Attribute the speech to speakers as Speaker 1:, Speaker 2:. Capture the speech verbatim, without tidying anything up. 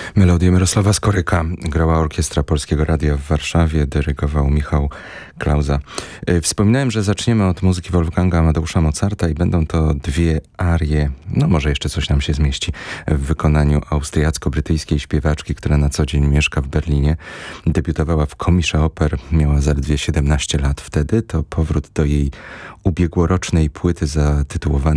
Speaker 1: Melodię Mirosława Skoryka grała Orkiestra Polskiego Radia w Warszawie, dyrygował Michał Klauza. Wspominałem, że zaczniemy od muzyki Wolfganga Amadeusza Mozarta i będą to dwie arie, no może jeszcze coś nam się zmieści, w wykonaniu austriacko-brytyjskiej śpiewaczki, która na co dzień mieszka w Berlinie. Debiutowała w Komische Oper, miała zaledwie siedemnaście lat wtedy. To powrót do jej ubiegłorocznej płyty zatytułowanej